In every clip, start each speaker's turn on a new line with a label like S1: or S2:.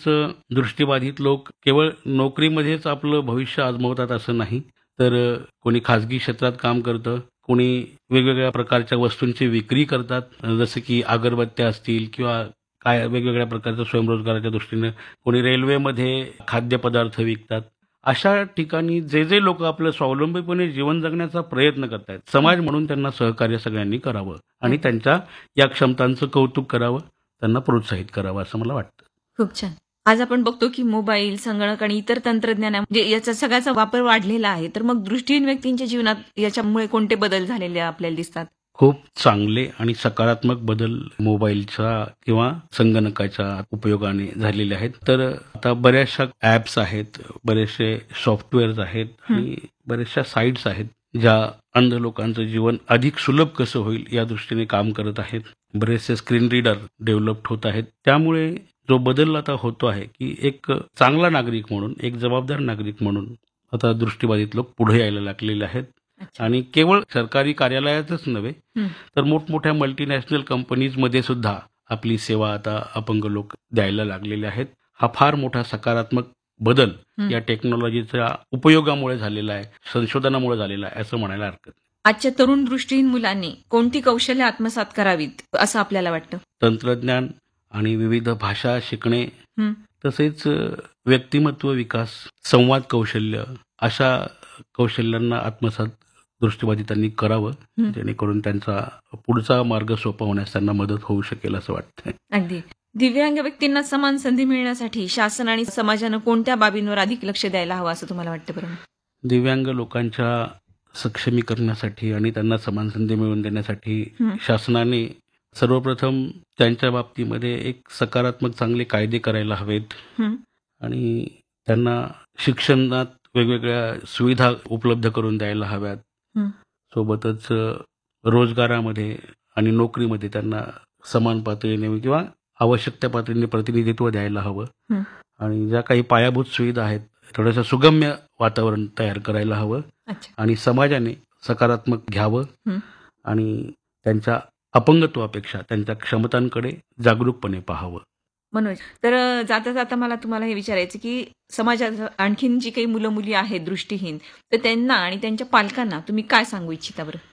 S1: खरंच दृष्टिबाधित लोक केवळ नोकरीमध्येच आपलं भविष्य आजमावतात असं नाही, तर कोणी खाजगी क्षेत्रात काम करतं, कोणी वेगवेगळ्या प्रकारच्या वस्तूंची विक्री करतात, जसं की अगरबत्त्या असतील किंवा काय वेगवेगळ्या प्रकारच्या स्वयंरोजगाराच्या दृष्टीने कोणी रेल्वेमध्ये खाद्यपदार्थ विकतात. अशा ठिकाणी जे लोक आपलं स्वावलंबीपणे जीवन जगण्याचा प्रयत्न करतायत, समाज म्हणून त्यांना सहकार्य सगळ्यांनी करावं आणि
S2: अगदी.
S1: त्यांच्या या क्षमतांचं कौतुक करावं, त्यांना प्रोत्साहित करावं असं मला वाटतं.
S2: खूप छान. आज आपण बघतो की मोबाईल, संगणक आणि इतर तंत्रज्ञान म्हणजे याचा सगळ्याचा वापर वाढलेला आहे. तर मग दृष्टीहीन व्यक्तींच्या जीवनात याच्यामुळे कोणते बदल झालेले आपल्याला दिसतात?
S1: खूप चांगले आणि सकारात्मक बदल मोबाईलच्या किंवा संगणकाच्या उपयोगाने झालेले आहेत. तर आता बऱ्याचशा ॲप्स आहेत, बरेचसे सॉफ्टवेअर्स आहेत
S2: हं.
S1: आणि बऱ्याचशा साईट्स आहेत, ज्या अंध लोकांचं जीवन अधिक सुलभ कसं होईल या दृष्टीने काम करत आहेत. बरेचसे स्क्रीन रीडर डेव्हलप्ड होत आहेत. त्यामुळे जो बदल आता होतो आहे की एक चांगला नागरिक म्हणून, एक जबाबदार नागरिक म्हणून आता दृष्टिबाधित लोक पुढे यायला लागलेले आहेत.
S2: अच्छा.
S1: आणि केवळ सरकारी कार्यालयातच नव्हे,
S2: हं.
S1: तर मोठमोठ्या मल्टीनॅशनल कंपनीजमध्ये सुद्धा आपली सेवा आता अपंग लोक द्यायला लागलेले आहेत. हा फार मोठा सकारात्मक बदल
S2: हं.
S1: या टेक्नॉलॉजीच्या उपयोगामुळे झालेला आहे, संशोधनामुळे झालेला आहे असं म्हणायला हरकत नाही.
S2: आजच्या तरुण दृष्टीहीन मुलांनी कोणती कौशल्य आत्मसात करावीत असं आपल्याला वाटतं?
S1: तंत्रज्ञान आणि विविध भाषा शिकणे,
S2: हं.
S1: तसेच व्यक्तिमत्व विकास, संवाद कौशल्य अशा कौशल्यांना आत्मसात दृष्टिबाधितांनी करावं,
S2: हं.
S1: जेणेकरून त्यांचा पुढचा मार्ग सोपा होण्यास त्यांना मदत होऊ शकेल असं वाटतंय.
S2: अगदी. दिव्यांग व्यक्तींना समान संधी मिळण्यासाठी शासन आणि समाजानं कोणत्या बाबींवर अधिक लक्ष द्यायला हवं असं तुम्हाला वाटतं बरं?
S1: दिव्यांग लोकांच्या सक्षमीकरणासाठी आणि त्यांना समान संधी मिळवून देण्यासाठी
S2: हं.
S1: शासनाने सर्वप्रथम त्यांच्या बाबतीमध्ये एक सकारात्मक चांगले कायदे करायला हवेत
S2: हं.
S1: आणि त्यांना शिक्षणात वेगवेगळ्या सुविधा उपलब्ध करून द्यायला हव्यात.
S2: हं.
S1: सोबतच रोजगारामध्ये आणि नोकरीमध्ये त्यांना समान पातळीने किंवा आवश्यक त्या पातळीने प्रतिनिधित्व द्यायला हवं
S2: हं.
S1: आणि ज्या काही पायाभूत सुविधा आहेत थोडंसं सुगम्य वातावरण तयार करायला हवं
S2: अच्छा.
S1: आणि समाजाने सकारात्मक घ्यावं
S2: हं.
S1: आणि त्यांच्या अपंगत्वापेक्षा त्यांच्या क्षमतांकडे जागरूकपणे पाहावं.
S2: मनोज, तर जाता जाता मला तुम्हाला हे विचारायचं की समाजात आणखीन जी काही मुलं मुली आहेत दृष्टीहीन, तर त्यांना आणि त्यांच्या पालकांना तुम्ही काय सांगू इच्छिता बरं?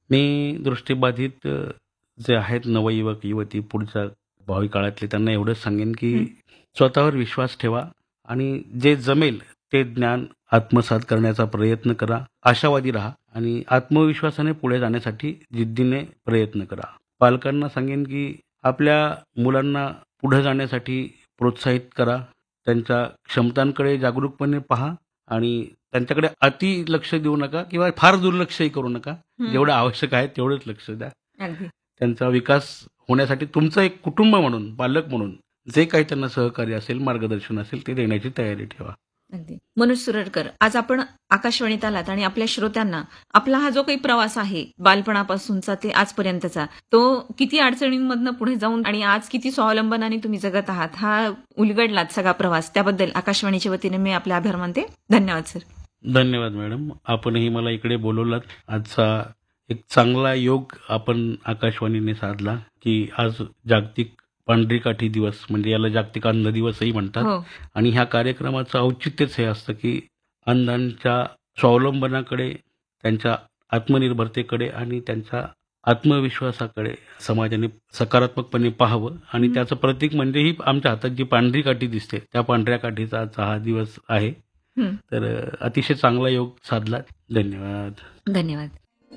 S1: मी दृष्टिबाधित जे आहेत नवयुवक युवती पुढच्या भावी काळातले त्यांना एवढंच सांगेन की
S2: हं.
S1: स्वतःवर विश्वास ठेवा आणि जे जमेल ते ज्ञान आत्मसात करण्याचा प्रयत्न करा. आशावादी राहा आणि आत्मविश्वासाने पुढे जाण्यासाठी जिद्दीने प्रयत्न करा. पालकांना सांगेन की आपल्या मुलांना पुढे जाण्यासाठी प्रोत्साहित करा. त्यांच्या क्षमतांकडे जागरूकपणे पहा आणि त्यांच्याकडे अति लक्ष देऊ नका किंवा फार दुर्लक्षही करू नका.
S2: हं.
S1: जेवढं आवश्यक आहे तेवढंच लक्ष द्या.
S2: अगदी.
S1: त्यांचा विकास होण्यासाठी तुमचं एक कुटुंब म्हणून, पालक म्हणून जे काही त्यांना सहकार्य असेल, मार्गदर्शन असेल ते देण्याची तयारी ठेवा.
S2: अगदी. मनोज सुरडकर, आज आपण आकाशवाणीत आलात आणि आपल्या श्रोत्यांना आपला हा जो काही प्रवास आहे बालपणापासूनचा ते आजपर्यंतचा, तो किती अडचणींमधनं पुढे जाऊन आणि आज किती स्वावलंबनाने तुम्ही जगत आहात, हा उलगडलात सगळा प्रवास, त्याबद्दल आकाशवाणीच्या वतीने मी आपले आभार मानते. धन्यवाद सर.
S1: धन्यवाद मॅडम. आपणही मला इकडे बोलवलात. आजचा एक चांगला योग आपण आकाशवाणीने साधला की आज जागतिक पांढरी काठी दिवस, म्हणजे याला जागतिक अंध दिवसही म्हणतात.
S2: हो.
S1: आणि ह्या कार्यक्रमाचं औचित्यच हे असतं की अंधांच्या स्वावलंबनाकडे, त्यांच्या आत्मनिर्भरतेकडे आणि त्यांच्या आत्मविश्वासाकडे समाजाने सकारात्मकपणे पाहावं आणि त्याचं प्रतीक म्हणजे ही आमच्या हातात जी पांढरी काठी दिसते त्या पांढऱ्या काठीचा आजचा हा दिवस आहे.
S2: हं.
S1: तर अतिशय चांगला योग साधला. धन्यवाद.
S2: धन्यवाद.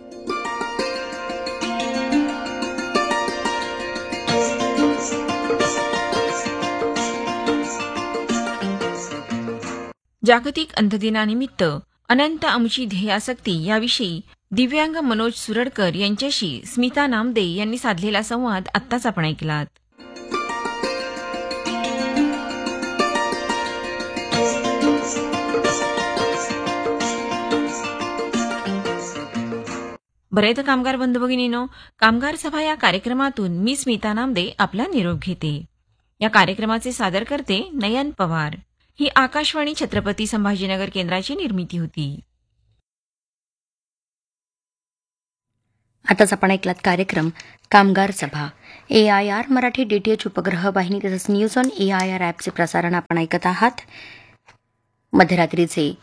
S2: जागतिक अंध दिनानिमित्त अनंत आमची ध्येयासक्ती याविषयी दिव्यांग मनोज सुरडकर यांच्याशी स्मिता नामदे यांनी साधलेला संवाद आत्ताच आपण ऐकलात. बरे तर कामगार बंधू भगिनीनो, कामगार सभा या कार्यक्रमातून मी स्मिता नामदे आपला निरोप घेते. या कार्यक्रमाचे सादर करते नयन पवार. ही आकाशवाणी छत्रपती संभाजीनगर केंद्राची निर्मिती होती.
S3: आताच आपण ऐकलात कार्यक्रम कामगार सभा. AIR मराठी DTH उपग्रह वाहिनी तसंच न्यूज ऑन AIR ॲपचे प्रसारण आपण ऐकत आहात. मध्यरात्रीचे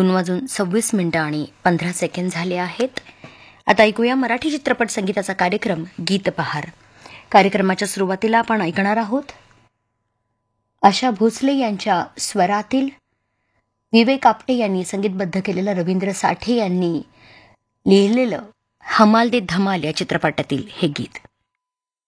S3: 2:26 झाले आहेत. आता ऐकूया मराठी चित्रपट संगीताचा कार्यक्रम गीतबहार. कार्यक्रमाच्या सुरुवातीला आपण ऐकणार आहोत आशा भोसले यांच्या स्वरातील विवेक आपटे यांनी संगीतबद्ध केलेलं रवींद्र साठे यांनी लिहिलेलं हमाल दे धमाल या चित्रपटातील हे गीत.